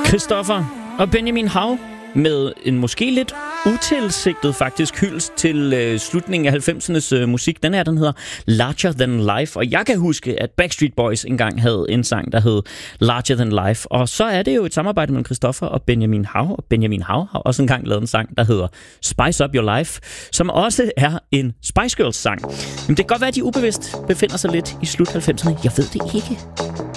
Christoffer og Benjamin Hav med en måske lidt utilsigtet faktisk hyldest til slutningen af 90'ernes musik. Den her, den hedder Larger Than Life, og jeg kan huske, at Backstreet Boys engang havde en sang, der hed Larger Than Life, og så er det jo et samarbejde mellem Christoffer og Benjamin Hav, og Benjamin Hav har også engang lavet en sang, der hedder Spice Up Your Life, som også er en Spice Girls sang. Men det kan godt være, at de ubevidst befinder sig lidt i slut 90'erne. Jeg ved det ikke.